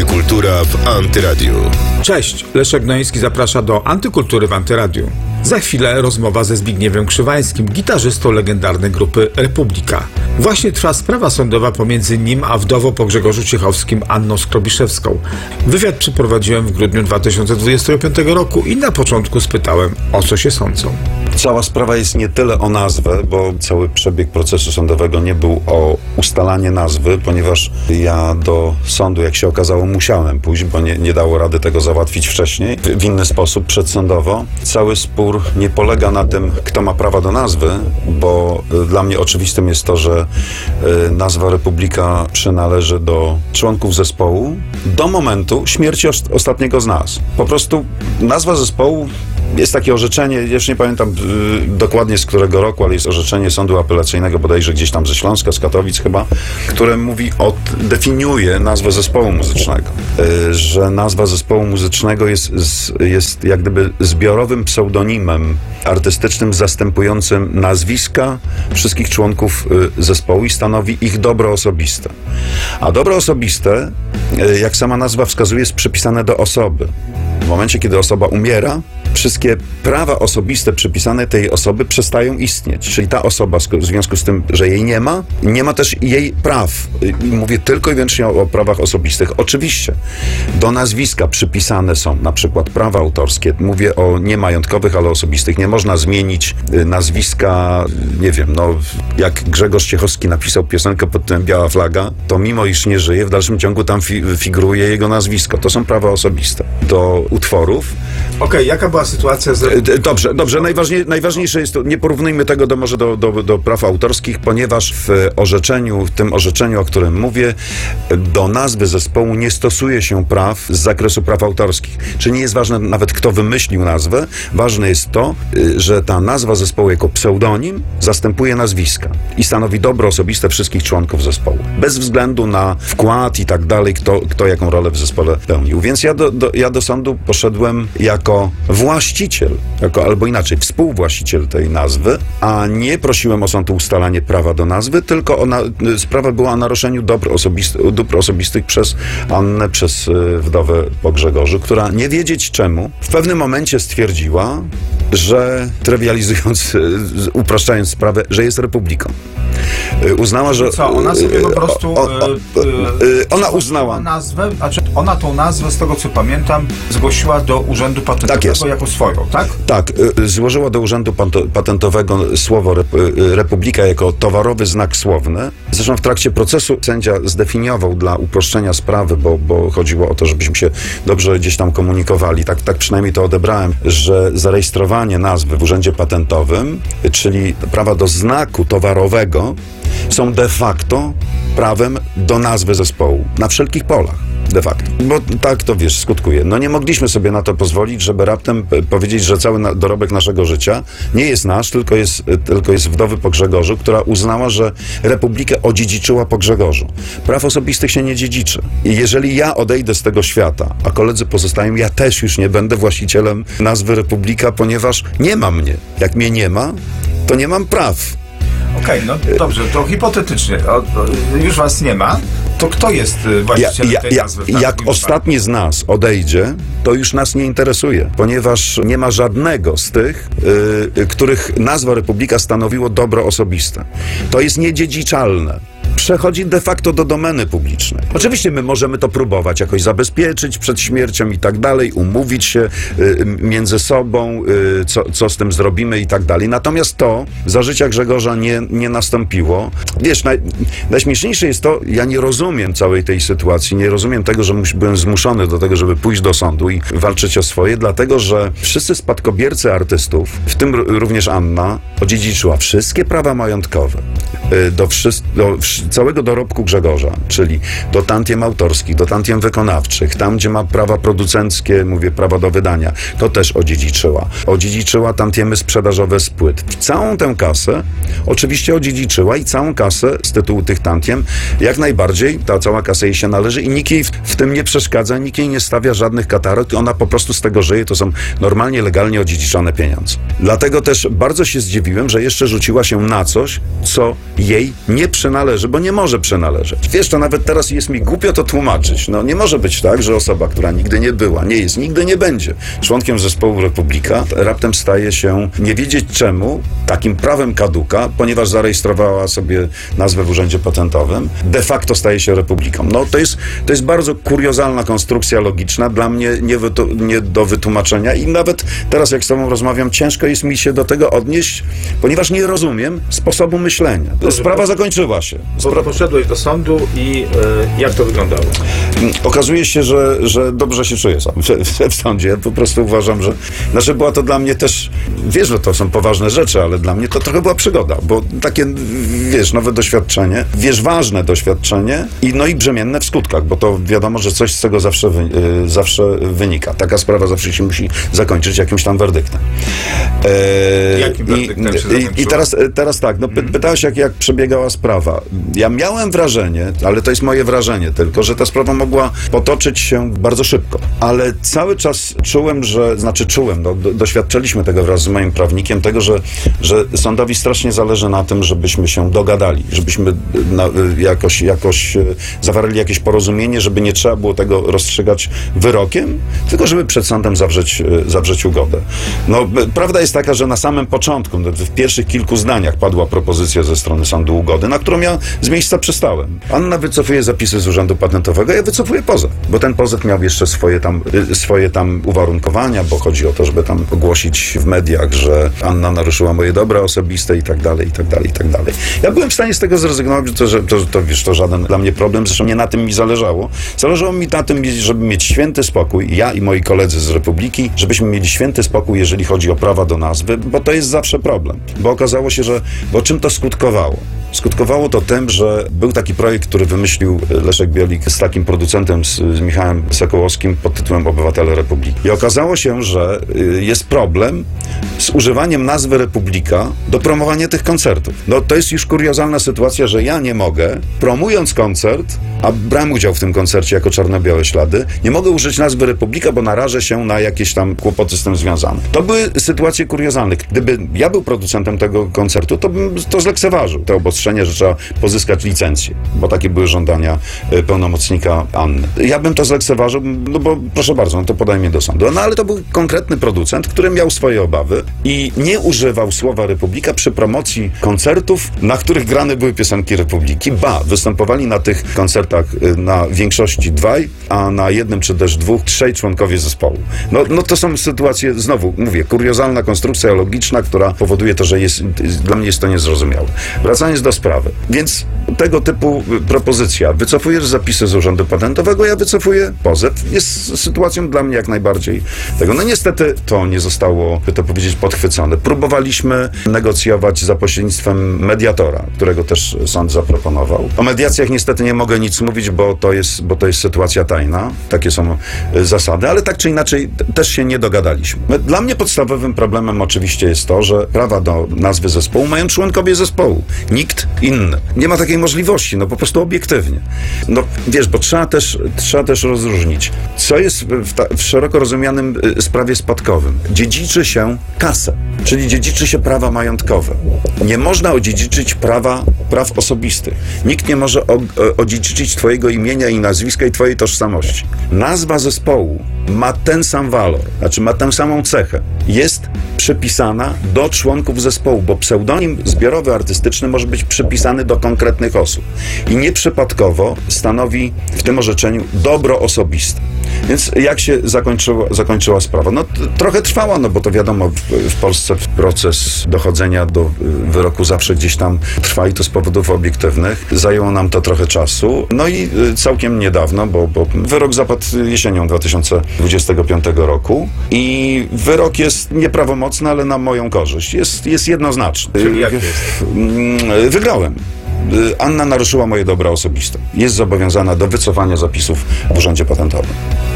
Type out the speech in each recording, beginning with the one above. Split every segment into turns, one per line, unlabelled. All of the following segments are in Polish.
Antykultura w Antyradiu.
Cześć, Leszek Noński zaprasza do Antykultury w Antyradiu. Za chwilę rozmowa ze Zbigniewem Krzywańskim, gitarzystą legendarnej grupy Republika. Właśnie trwa sprawa sądowa pomiędzy nim a wdową po Grzegorzu Ciechowskim Anną Skrobiszewską. Wywiad przeprowadziłem w grudniu 2025 roku i na początku spytałem, o co się sądzą.
Cała sprawa jest nie tyle o nazwę, bo cały przebieg procesu sądowego nie był o ustalanie nazwy, ponieważ ja do sądu, jak się okazało, musiałem pójść, bo nie dało rady tego załatwić wcześniej, w inny sposób, przedsądowo. Cały spór nie polega na tym, kto ma prawa do nazwy, bo dla mnie oczywistym jest to, że nazwa Republika przynależy do członków zespołu do momentu śmierci ostatniego z nas. Po prostu nazwa zespołu, jest takie orzeczenie, już nie pamiętam dokładnie z którego roku, ale jest orzeczenie Sądu Apelacyjnego, bodajże gdzieś tam ze Śląska, z Katowic chyba, które mówi, definiuje nazwę zespołu muzycznego. Że nazwa zespołu muzycznego jest jak gdyby zbiorowym pseudonimem artystycznym zastępującym nazwiska wszystkich członków zespołu i stanowi ich dobro osobiste. A dobro osobiste, jak sama nazwa wskazuje, jest przypisane do osoby. W momencie, kiedy osoba umiera, wszystkie prawa osobiste przypisane tej osoby przestają istnieć. Czyli ta osoba, w związku z tym, że jej nie ma też jej praw. Mówię tylko i wyłącznie o prawach osobistych. Oczywiście do nazwiska przypisane są na przykład prawa autorskie. Mówię o nie majątkowych, ale osobistych. Nie można zmienić nazwiska, nie wiem, jak Grzegorz Ciechowski napisał piosenkę pod tytułem Biała Flaga, to mimo iż nie żyje, w dalszym ciągu tam figuruje jego nazwisko. To są prawa osobiste. Do utworów.
Okej, jaka była sytuacja z...
Dobrze. Najważniejsze jest to, nie porównujmy tego do praw autorskich, ponieważ w tym orzeczeniu, o którym mówię, do nazwy zespołu nie stosuje się praw z zakresu praw autorskich. Czyli nie jest ważne nawet, kto wymyślił nazwę. Ważne jest to, że ta nazwa zespołu jako pseudonim zastępuje nazwiska i stanowi dobro osobiste wszystkich członków zespołu. Bez względu na wkład i tak dalej, kto jaką rolę w zespole pełnił. Więc ja do sądu poszedłem jako właściciel, albo inaczej, współwłaściciel tej nazwy, a nie prosiłem o sąd o ustalanie prawa do nazwy, tylko sprawa była o naruszeniu dóbr osobistych przez Annę, przez wdowę po Grzegorzu, która nie wiedzieć czemu w pewnym momencie stwierdziła, że trywializując, upraszczając sprawę, że jest republiką. Uznała, że...
Co, ona sobie po prostu...
Ona uznała...
Ona tą nazwę, z tego co pamiętam, zgłosiła do Urzędu Patentowego jako swoją, tak?
Tak, złożyła do Urzędu Patentowego słowo Republika jako towarowy znak słowny. Zresztą w trakcie procesu sędzia zdefiniował dla uproszczenia sprawy, bo chodziło o to, żebyśmy się dobrze gdzieś tam komunikowali. Tak przynajmniej to odebrałem, że zarejestrowanie nazwy w Urzędzie Patentowym, czyli prawa do znaku towarowego, są de facto prawem do nazwy zespołu na wszelkich polach. De facto. Bo tak to, skutkuje. Nie mogliśmy sobie na to pozwolić, żeby raptem powiedzieć, że cały dorobek naszego życia nie jest nasz, tylko jest wdowy po Grzegorzu, która uznała, że Republikę odziedziczyła po Grzegorzu. Praw osobistych się nie dziedziczy. I jeżeli ja odejdę z tego świata, a koledzy pozostają, ja też już nie będę właścicielem nazwy Republika, ponieważ nie ma mnie. Jak mnie nie ma, to nie mam praw.
Okej, dobrze, to hipotetycznie, już was nie ma, to kto jest właścicielem tej nazwy?
Jak ostatni z nas odejdzie, to już nas nie interesuje, ponieważ nie ma żadnego z tych, których nazwa Republika stanowiło dobro osobiste. To jest niedziedziczalne. Przechodzi de facto do domeny publicznej. Oczywiście my możemy to próbować jakoś zabezpieczyć przed śmiercią i tak dalej, umówić się między sobą, co z tym zrobimy i tak dalej. Natomiast to za życia Grzegorza nie nastąpiło. Najśmieszniejsze jest to, ja nie rozumiem całej tej sytuacji, nie rozumiem tego, że byłem zmuszony do tego, żeby pójść do sądu i walczyć o swoje, dlatego, że wszyscy spadkobiercy artystów, w tym również Anna, odziedziczyła wszystkie prawa majątkowe do całego dorobku Grzegorza, czyli do tantiem autorskich, do tantiem wykonawczych, tam gdzie ma prawa producenckie, mówię prawa do wydania, to też odziedziczyła. Odziedziczyła tantiemy sprzedażowe z płyt. Całą tę kasę oczywiście odziedziczyła i całą kasę z tytułu tych tantiem, jak najbardziej, ta cała kasa jej się należy i nikt jej w tym nie przeszkadza, nikt jej nie stawia żadnych katarek, ona po prostu z tego żyje, to są normalnie, legalnie odziedziczone pieniądze. Dlatego też bardzo się zdziwiłem, że jeszcze rzuciła się na coś, co jej nie przynależy, bo nie może przynależeć. Wiesz, to nawet teraz jest mi głupio to tłumaczyć. No nie może być tak, że osoba, która nigdy nie była, nie jest, nigdy nie będzie członkiem zespołu Republika, raptem staje się, nie wiedzieć czemu, takim prawem kaduka, ponieważ zarejestrowała sobie nazwę w Urzędzie Patentowym, de facto staje się Republiką. No to jest bardzo kuriozalna konstrukcja logiczna, dla mnie nie do wytłumaczenia i nawet teraz, jak z tobą rozmawiam, ciężko jest mi się do tego odnieść, ponieważ nie rozumiem sposobu myślenia. Sprawa zakończyła się.
Poszedłeś do sądu i jak to wyglądało?
Okazuje się, że dobrze się czuję sam w sądzie. Ja po prostu uważam, że była to dla mnie też, wiesz, że to są poważne rzeczy, ale dla mnie to trochę była przygoda, bo takie, wiesz, nowe doświadczenie, wiesz, ważne doświadczenie i brzemienne w skutkach, bo to wiadomo, że coś z tego zawsze wynika. Taka sprawa zawsze się musi zakończyć jakimś tam werdyktem.
Jakim werdyktem się
I teraz tak, pytałeś, jak przebiegała sprawa. Ja miałem wrażenie, ale to jest moje wrażenie tylko, że ta sprawa mogła potoczyć się bardzo szybko. Ale cały czas doświadczyliśmy tego wraz z moim prawnikiem, tego, że sądowi strasznie zależy na tym, żebyśmy się dogadali, żebyśmy jakoś zawarli jakieś porozumienie, żeby nie trzeba było tego rozstrzygać wyrokiem, tylko żeby przed sądem zawrzeć ugodę. No, prawda jest taka, że na samym początku, w pierwszych kilku zdaniach padła propozycja ze strony sądu ugody, na którą ja z miejsca przystałem. Anna wycofuje zapisy z Urzędu Patentowego, ja wycofuję pozew, bo ten pozew miał jeszcze swoje tam uwarunkowania, bo chodzi o to, żeby tam ogłosić w mediach, że Anna naruszyła moje dobra osobiste i tak dalej, i tak dalej, i tak dalej. Ja byłem w stanie z tego zrezygnować, to żaden dla mnie problem, zresztą nie na tym mi zależało. Zależało mi na tym, żeby mieć święty spokój, ja i moi koledzy z Republiki, żebyśmy mieli święty spokój, jeżeli chodzi o prawa do nazwy, bo to jest zawsze problem. Bo okazało się, bo czym to skutkowało? Skutkowało to tym, że był taki projekt, który wymyślił Leszek Bielik z takim producentem, z Michałem Sokołowskim pod tytułem Obywatele Republiki. I okazało się, że jest problem z używaniem nazwy Republika do promowania tych koncertów. No to jest już kuriozalna sytuacja, że ja nie mogę, promując koncert, a brałem udział w tym koncercie jako Czarno-Białe Ślady, nie mogę użyć nazwy Republika, bo narażę się na jakieś tam kłopoty z tym związane. To były sytuacje kuriozalne. Gdyby ja był producentem tego koncertu, to bym to zlekceważył. To obostrzenie, że trzeba pozyskać licencję, bo takie były żądania pełnomocnika Anny. Ja bym to zlekceważył, no bo proszę bardzo, no to podaj mnie do sądu. No ale to był konkretny producent, który miał swoje obawy i nie używał słowa Republika przy promocji koncertów, na których grane były piosenki Republiki. Występowali na tych koncertach na większości dwaj, a na jednym czy też dwóch, trzej członkowie zespołu. No to są sytuacje, znowu mówię, kuriozalna konstrukcja logiczna, która powoduje to, że dla mnie jest to niezrozumiałe. Wracając do sprawy. Więc tego typu propozycja. Wycofujesz zapisy z Urzędu Patentowego, ja wycofuję pozew. Jest sytuacją dla mnie jak najbardziej tego. No niestety to nie zostało, by to powiedzieć, podchwycone. Próbowaliśmy negocjować za pośrednictwem mediatora, którego też sąd zaproponował. O mediacjach niestety nie mogę nic mówić, bo to jest sytuacja tajna. Takie są zasady, ale tak czy inaczej też się nie dogadaliśmy. Dla mnie podstawowym problemem oczywiście jest to, że prawa do nazwy zespołu mają członkowie zespołu. Nikt inny. Nie ma takiej możliwości, no po prostu obiektywnie. No wiesz, bo trzeba też rozróżnić, co jest w szeroko rozumianym sprawie spadkowym. Dziedziczy się kasę, czyli dziedziczy się prawa majątkowe. Nie można odziedziczyć praw osobistych. Nikt nie może odziedziczyć twojego imienia i nazwiska i twojej tożsamości. Nazwa zespołu ma ten sam walor, znaczy ma tę samą cechę. Jest przypisana do członków zespołu, bo pseudonim zbiorowy artystyczny może być przypisany do konkretnych osób. I nieprzypadkowo stanowi w tym orzeczeniu dobro osobiste. Więc jak się zakończyła sprawa? No trochę trwała, no bo to wiadomo, w Polsce proces dochodzenia do wyroku zawsze gdzieś tam trwa i to z powodów obiektywnych. Zajęło nam to trochę czasu. No i całkiem niedawno, bo wyrok zapadł jesienią 2025 roku i wyrok jest nieprawomocny, ale na moją korzyść. Jest jednoznaczny.
Czyli jak jest?
Wygrałem. Anna naruszyła moje dobra osobiste. Jest zobowiązana do wycofania zapisów w Urzędzie Patentowym.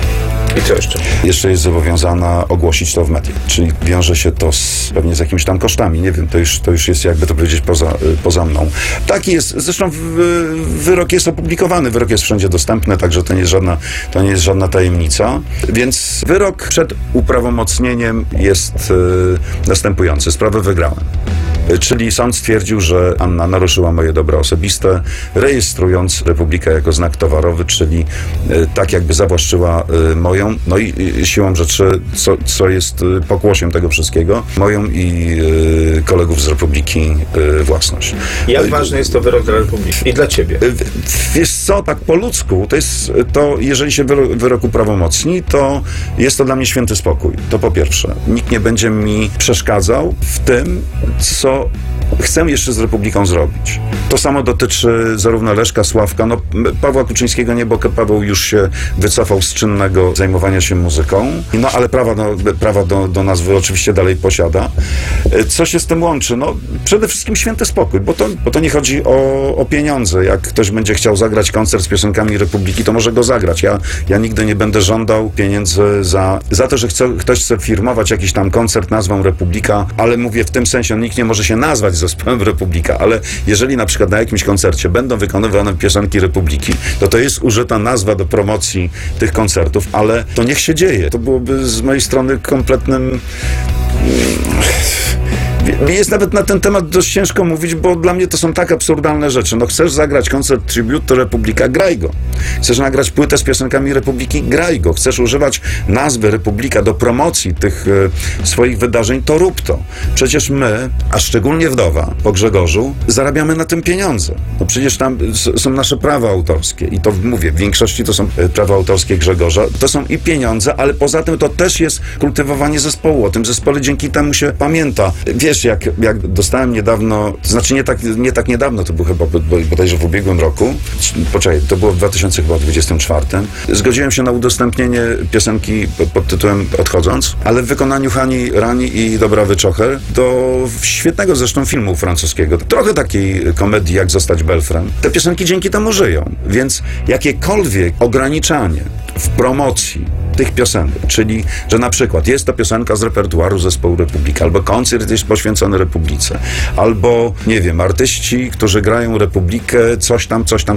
I co jeszcze?
Jeszcze jest zobowiązana ogłosić to w mediach. Czyli wiąże się to pewnie z jakimiś tam kosztami. Nie wiem, to już jest, jakby to powiedzieć, poza mną. Taki jest. Zresztą wyrok jest opublikowany. Wyrok jest wszędzie dostępny, także to nie jest żadna tajemnica. Więc wyrok przed uprawomocnieniem jest następujący. Sprawę wygrałem. Czyli sąd stwierdził, że Anna naruszyła moje dobra osobiste, rejestrując Republikę jako znak towarowy, czyli tak jakby zawłaszczyła moją, no i siłą rzeczy, co jest pokłosiem tego wszystkiego, moją i kolegów z Republiki własność.
Jak ważny jest to wyrok dla Republiki i dla ciebie?
Wiesz co, tak po ludzku, jeżeli się wyrok uprawomocni, to jest to dla mnie święty spokój. To po pierwsze. Nikt nie będzie mi przeszkadzał w tym, co chcę jeszcze z Republiką zrobić. To samo dotyczy zarówno Leszka, Sławka, no Pawła Kuczyńskiego nie, bo Paweł już się wycofał z czynnego zajmowania się muzyką, no ale prawa do nazwy oczywiście dalej posiada. Co się z tym łączy? No przede wszystkim święty spokój, bo to nie chodzi o pieniądze. Jak ktoś będzie chciał zagrać koncert z piosenkami Republiki, to może go zagrać. Ja nigdy nie będę żądał pieniędzy za to, że ktoś chce firmować jakiś tam koncert nazwą Republika, ale mówię w tym sensie, nikt nie może się nazwać zespołem Republika, ale jeżeli na przykład na jakimś koncercie będą wykonywane piosenki Republiki, to jest użyta nazwa do promocji tych koncertów, ale to niech się dzieje. To byłoby z mojej strony kompletnym... Jest nawet na ten temat dość ciężko mówić, bo dla mnie to są tak absurdalne rzeczy. No chcesz zagrać koncert Tribute to Republika, graj go. Chcesz nagrać płytę z piosenkami Republiki, graj go. Chcesz używać nazwy Republika do promocji tych swoich wydarzeń, to rób to. Przecież my, a szczególnie Wdowa po Grzegorzu, zarabiamy na tym pieniądze. No przecież tam są nasze prawa autorskie i to mówię, w większości to są prawa autorskie Grzegorza. To są i pieniądze, ale poza tym to też jest kultywowanie zespołu. O tym zespole dzięki temu się pamięta. Wiesz, jak dostałem niedawno, to znaczy nie tak niedawno, to było chyba bodajże w ubiegłym roku, poczekaj, to było w 2024, zgodziłem się na udostępnienie piosenki pod tytułem Odchodząc, ale w wykonaniu Hani Rani i Dobrawy Czocher do świetnego zresztą filmu francuskiego, trochę takiej komedii jak Zostać Belfrem. Te piosenki dzięki temu żyją, więc jakiekolwiek ograniczanie w promocji tych piosenek, czyli, że na przykład jest to piosenka z repertuaru zespołu Republika, albo koncert jest poświęcony Republice, albo, nie wiem, artyści, którzy grają Republikę, coś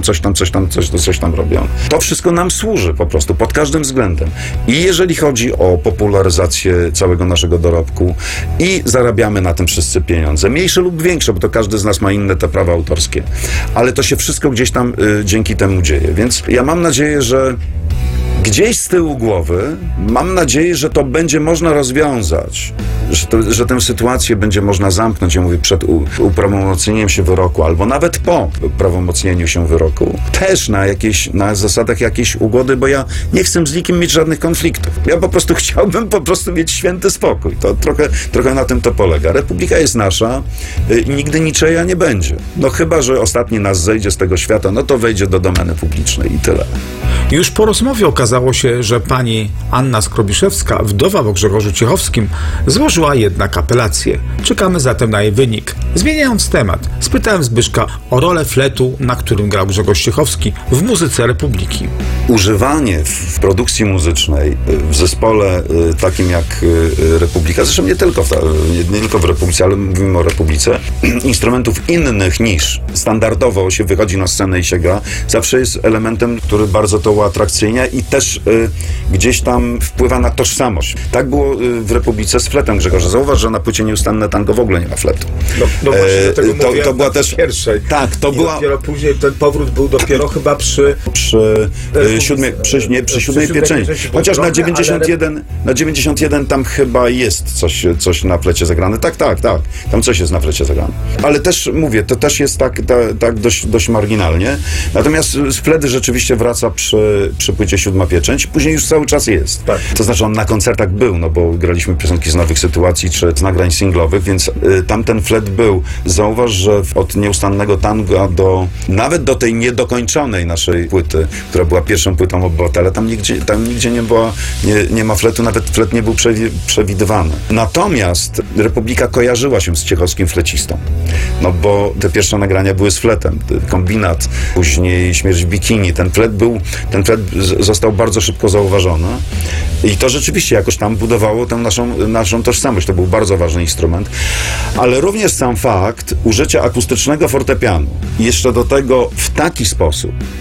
tam robią. To wszystko nam służy po prostu, pod każdym względem. I jeżeli chodzi o popularyzację całego naszego dorobku i zarabiamy na tym wszyscy pieniądze, mniejsze lub większe, bo to każdy z nas ma inne te prawa autorskie, ale to się wszystko gdzieś tam dzięki temu dzieje. Więc ja mam nadzieję, że gdzieś z tyłu głowy mam nadzieję, że to będzie można rozwiązać, że tę sytuację będzie można zamknąć, ja mówię, przed uprawomocnieniem się wyroku, albo nawet po uprawomocnieniu się wyroku, też na zasadach jakiejś ugody, bo ja nie chcę z nikim mieć żadnych konfliktów. Ja po prostu chciałbym mieć święty spokój. To trochę na tym to polega. Republika jest nasza i nigdy niczyja nie będzie. No chyba, że ostatni nas zejdzie z tego świata, no to wejdzie do domeny publicznej i tyle.
Już po rozmowie okazało się, że pani Anna Skrobiszewska, wdowa po Grzegorzu Ciechowskim, złożyła jednak apelację. Czekamy zatem na jej wynik. Zmieniając temat, spytałem Zbyszka o rolę fletu, na którym grał Grzegorz Ciechowski w muzyce Republiki.
Używanie w produkcji muzycznej, w zespole takim jak Republika, zresztą nie tylko w Republice, ale mówimy o Republice, instrumentów innych niż standardowo się wychodzi na scenę i się gra, zawsze jest elementem, który bardzo to uatrakcyjnia i też gdzieś tam wpływa na tożsamość. Tak było w Republice z fletem Grzegorza. Zauważ, że na płycie Nieustanne Tango w ogóle nie ma fletu.
No właśnie do tego mówiłem,
to była też
pierwszej.
Tak, to była...
Dopiero później ten powrót był dopiero chyba przy
siódmej pieczęci. Chociaż na 91 tam chyba jest coś na flecie zagrane. Tak. Tam coś jest na flecie zagrane. Ale też mówię, to też jest tak dość marginalnie. Natomiast flet rzeczywiście wraca przy płycie Siódma Pieczęć. Później już cały czas jest. Tak. To znaczy on na koncertach był, no bo graliśmy piosenki z nowych sytuacji czy z nagrań singlowych, więc tamten flet był. Zauważ, że od Nieustannego Tanga nawet do tej niedokończonej naszej płyty, która była pierwszą płytą Obywatele, tam nigdzie nie ma fletu, nawet flet nie był przewidywany. Natomiast Republika kojarzyła się z ciechowskim flecistą. No bo te pierwsze nagrania były z fletem. Kombinat, później Śmierć w bikini. Ten flet został bardzo szybko zauważony i to rzeczywiście jakoś tam budowało tę naszą tożsamość. To był bardzo ważny instrument. Ale również sam fakt użycia akustycznego fortepianu i jeszcze do tego w taki sposób,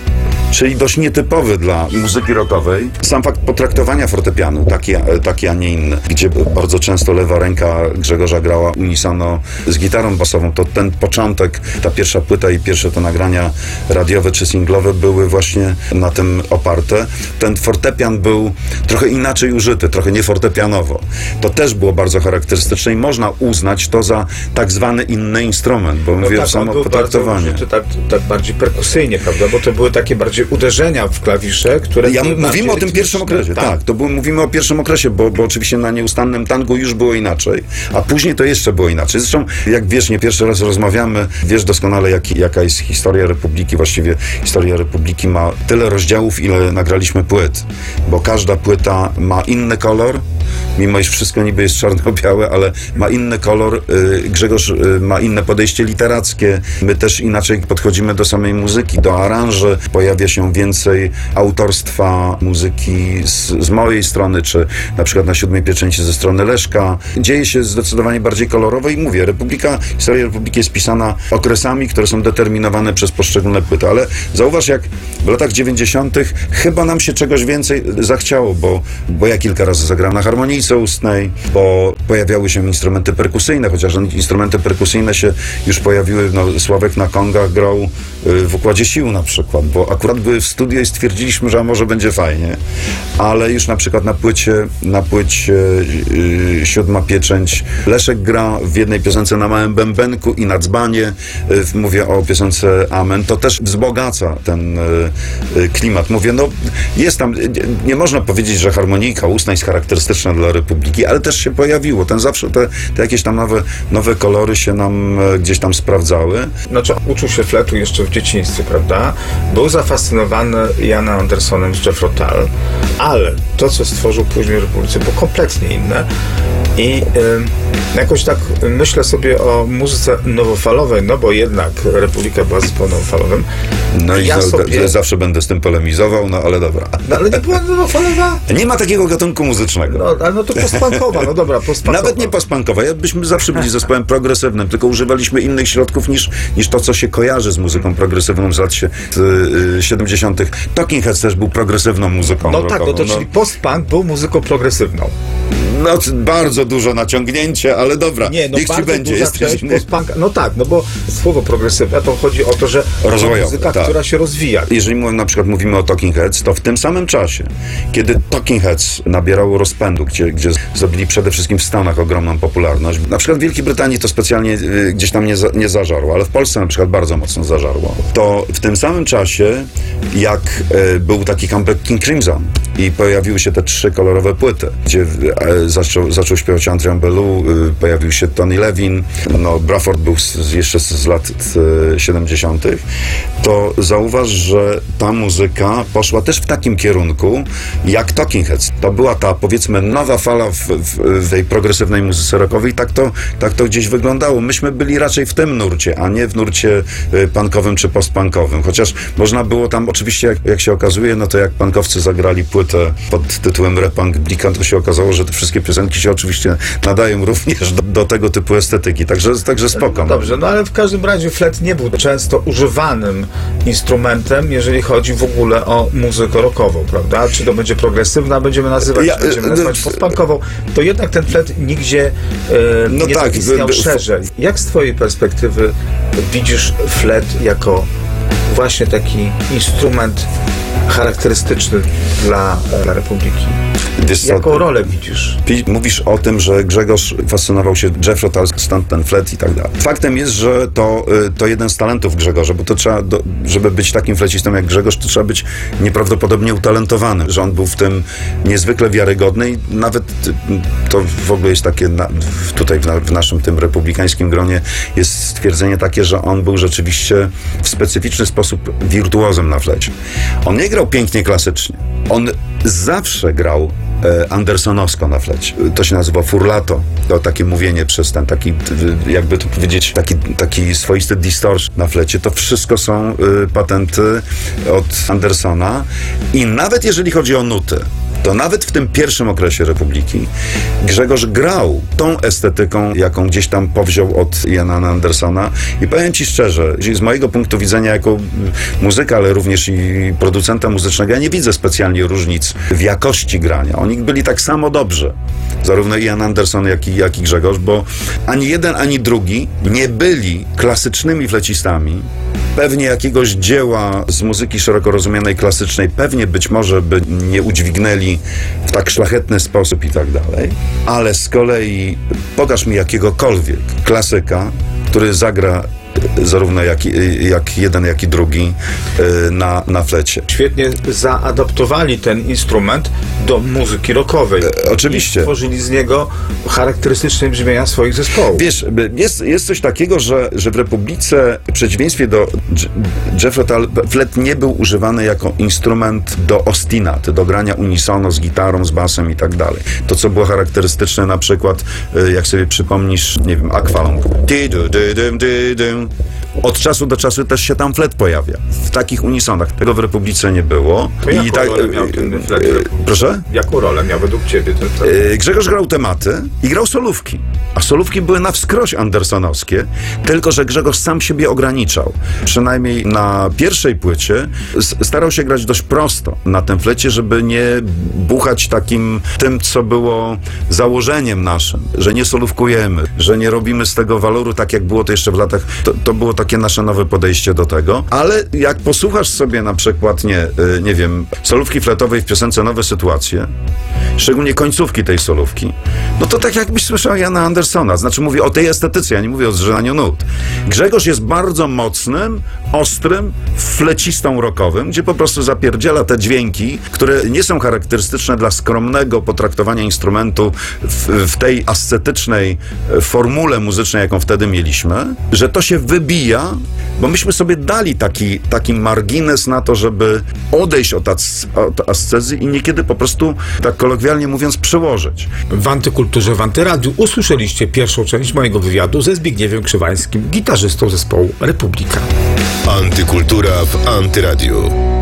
czyli dość nietypowy dla muzyki rockowej. Sam fakt potraktowania fortepianu, taki a nie inny, gdzie bardzo często lewa ręka Grzegorza grała unisono z gitarą basową, to ten początek, ta pierwsza płyta i pierwsze te nagrania radiowe czy singlowe były właśnie na tym oparte. Ten fortepian był trochę inaczej użyty, trochę niefortepianowo. To też było bardzo charakterystyczne i można uznać to za tak zwany inny instrument, bo mówię o samo potraktowanie.
Tak bardziej perkusyjnie, prawda? Bo to były takie bardziej uderzenia w klawisze, które...
Mówimy o tym pierwszym okresie, tak. Mówimy o pierwszym okresie, bo oczywiście na nieustannym tangu już było inaczej, a później to jeszcze było inaczej. Zresztą, jak wiesz, nie pierwszy raz rozmawiamy, wiesz doskonale, jaka jest historia Republiki. Właściwie historia Republiki ma tyle rozdziałów, ile nagraliśmy płyt, bo każda płyta ma inny kolor, mimo iż wszystko niby jest czarno-białe, ale ma inny kolor. Grzegorz ma inne podejście literackie. My też inaczej podchodzimy do samej muzyki, do aranży. Pojawia się więcej autorstwa muzyki z mojej strony, czy na przykład na Siódmej Pieczęci ze strony Leszka. Dzieje się zdecydowanie bardziej kolorowo i mówię, historia Republiki jest pisana okresami, które są determinowane przez poszczególne płyty, ale zauważ, jak w latach 90. chyba nam się czegoś więcej zachciało, bo ja kilka razy zagrałem na harmonijce ustnej, bo pojawiały się instrumenty perkusyjne, chociaż instrumenty perkusyjne się już pojawiły, Sławek na kongach grał w Układzie Sił na przykład, bo akurat były w studiu i stwierdziliśmy, że może będzie fajnie, ale już na przykład na płycie Siódma Pieczęć Leszek gra w jednej piosence na małym bębenku i na dzbanie, mówię o piosence Amen, to też wzbogaca ten klimat. Mówię, jest tam, nie można powiedzieć, że harmonijka ustna jest charakterystyczna dla Republiki, ale też się pojawiło. Zawsze te jakieś tam nowe kolory się nam gdzieś tam sprawdzały.
Znaczy, uczył się fletu jeszcze w dzieciństwie, prawda? Był zafascynowany Janem Andersonem z Jethro Tull, ale to, co stworzył później w Republice, było kompletnie inne. I jakoś tak myślę sobie o muzyce nowofalowej, bo jednak Republika była zespołem nowofalowym.
I zawsze będę z tym polemizował, ale dobra.
Ale nie była nowofalowa?
Nie ma takiego gatunku muzycznego.
To postpunkowa, dobra, postpunkowa.
Nawet nie postpunkowa. Byśmy zawsze byli zespołem progresywnym, tylko używaliśmy innych środków niż to, co się kojarzy z muzyką progresywną z lat 70. Talking Heads też był progresywną muzyką rockową.
Czyli post-punk był muzyką progresywną.
Bardzo dużo naciągnięcie, ale dobra, niech ci będzie.
Bo słowo progresywne, to chodzi o to, że muzyka, która się rozwija.
Jeżeli na przykład mówimy o Talking Heads, to w tym samym czasie, kiedy Talking Heads nabierało rozpędu, gdzie zdobyli przede wszystkim w Stanach ogromną popularność, na przykład w Wielkiej Brytanii to specjalnie gdzieś tam nie zażarło, ale w Polsce na przykład bardzo mocno zażarło. To w tym samym czasie, jak był taki comeback King Crimson i pojawiły się te 3 kolorowe płyty, gdzie zaczął śpiewać Andrea Bellew, pojawił się Tony Levin, Bruford był jeszcze z lat 70., to zauważ, że ta muzyka poszła też w takim kierunku jak Talking Heads. To była ta, powiedzmy, nowa fala w tej progresywnej muzyce rockowej. Tak to gdzieś wyglądało. Myśmy byli raczej w tym nurcie, a nie w nurcie punkowym czy postpunkowym. Chociaż można było tam, oczywiście, jak się okazuje, to jak punkowcy zagrali płytę pod tytułem Republika, to się okazało, że te wszystkie piosenki się oczywiście nadają również do tego typu estetyki. Także spoko.
Dobrze, ale w każdym razie flet nie był często używanym instrumentem, jeżeli chodzi w ogóle o muzykę rockową, prawda? Czy to będzie progresywna, będziemy nazywać postpunkową, to jednak ten flet nigdzie nie istniał szerzej. Jak z twojej perspektywy widzisz flet jako właśnie taki instrument charakterystyczny dla Republiki? Jaką rolę widzisz?
Mówisz o tym, że Grzegorz fascynował się Jethro Tull, stąd ten flet i tak dalej. Faktem jest, że to jeden z talentów Grzegorza, bo to trzeba, żeby być takim flecistą jak Grzegorz, to trzeba być nieprawdopodobnie utalentowanym, że on był w tym niezwykle wiarygodny i nawet to w ogóle jest takie, tutaj w naszym tym republikańskim gronie jest stwierdzenie takie, że on był rzeczywiście w specyficzny sposób wirtuozem na flecie. On nie grał pięknie klasycznie. On zawsze grał andersonowsko na flecie. To się nazywa furlato. To takie mówienie przez ten taki, jakby to powiedzieć, taki swoisty distortion na flecie. To wszystko są patenty od Andersona i nawet jeżeli chodzi o nuty, to nawet w tym pierwszym okresie Republiki Grzegorz grał tą estetyką, jaką gdzieś tam powziął od Iana Andersona i powiem ci szczerze, z mojego punktu widzenia jako muzyka, ale również i producenta muzycznego, ja nie widzę specjalnie różnic w jakości grania. Oni byli tak samo dobrze, zarówno Ian Anderson, jak i Grzegorz, bo ani jeden, ani drugi nie byli klasycznymi flecistami. Pewnie jakiegoś dzieła z muzyki szeroko rozumianej klasycznej, pewnie być może by nie udźwignęli w tak szlachetny sposób i tak dalej, ale z kolei pokaż mi jakiegokolwiek klasyka, który zagra zarówno jak jeden, jak i drugi na flecie.
Świetnie zaadaptowali ten instrument do muzyki rockowej.
Oczywiście.
I stworzyli z niego charakterystyczne brzmienia swoich zespołów.
Wiesz, jest coś takiego, że w Republice, w przeciwieństwie do Jethro Tull, flet nie był używany jako instrument do ostinaty, do grania unisono z gitarą, z basem i tak dalej. To, co było charakterystyczne na przykład, jak sobie przypomnisz, nie wiem, Aqualung. Od czasu do czasu też się tam flet pojawia. W takich unisonach. Tego w Republice nie było.
To jaką rolę miał ten flet?
Proszę?
Jaką rolę miał według ciebie ten flet?
Grzegorz grał tematy i grał solówki. A solówki były na wskroś andersonowskie, tylko że Grzegorz sam siebie ograniczał. Przynajmniej na pierwszej płycie starał się grać dość prosto na tym flecie, żeby nie buchać tym, co było założeniem naszym, że nie solówkujemy, że nie robimy z tego waloru tak, jak było to jeszcze w latach. To było takie nasze nowe podejście do tego. Ale jak posłuchasz sobie na przykład, nie wiem, solówki fletowej w piosence Nowe Sytuacje, szczególnie końcówki tej solówki, no to tak jakbyś słyszał Jana Andersona. Znaczy mówię o tej estetyce, ja nie mówię o zżynaniu nut. Grzegorz jest bardzo mocnym, ostrym, flecistą rockowym, gdzie po prostu zapierdziela te dźwięki, które nie są charakterystyczne dla skromnego potraktowania instrumentu w tej ascetycznej formule muzycznej, jaką wtedy mieliśmy, że to się wybija, bo myśmy sobie dali taki margines na to, żeby odejść od ascezy i niekiedy po prostu, tak kolokwialnie mówiąc, przełożyć.
W Antykulturze w Antyradiu usłyszeliście pierwszą część mojego wywiadu ze Zbigniewem Krzywańskim, gitarzystą zespołu Republika.
Antykultura w Antyradiu.